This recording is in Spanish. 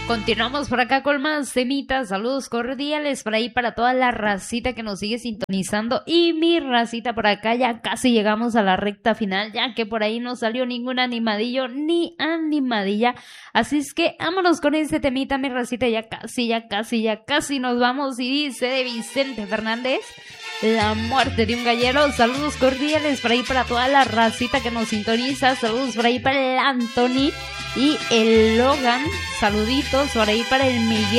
Continuamos por acá con más temitas, saludos cordiales por ahí para toda la racita que nos sigue sintonizando y mi racita por acá, ya casi llegamos a la recta final, ya que por ahí no salió ningún animadillo ni animadilla, así es que vámonos con este temita, mi racita, ya casi nos vamos, y dice de Vicente Fernández: La muerte de un gallero. Saludos cordiales por ahí para toda la racita que nos sintoniza. Saludos por ahí para el Anthony y el Logan. Saluditos por ahí para el Miguel.